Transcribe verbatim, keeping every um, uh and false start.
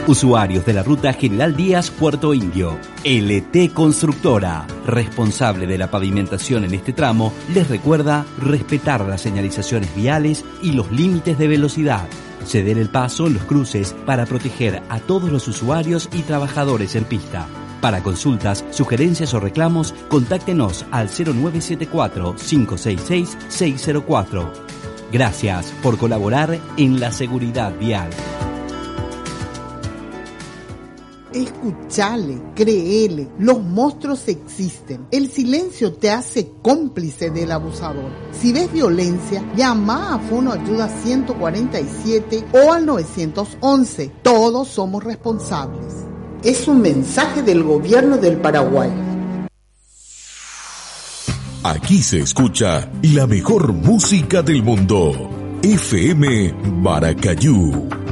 Usuarios de la ruta General Díaz Puerto Indio. L T Constructora, responsable de la pavimentación en este tramo, les recuerda respetar las señalizaciones viales y los límites de velocidad. Ceder el paso en los cruces para proteger a todos los usuarios y trabajadores en pista. Para consultas, sugerencias o reclamos, contáctenos al cero nueve siete cuatro, cinco seis seis, seis cero cuatro. Gracias por colaborar en la seguridad vial. Escuchale, créele, los monstruos existen. El silencio te hace cómplice del abusador. Si ves violencia, llama a Fono Ayuda ciento cuarenta y siete o al nueve once. Todos somos responsables. Es un mensaje del gobierno del Paraguay. Aquí se escucha la mejor música del mundo. F M Maracayú.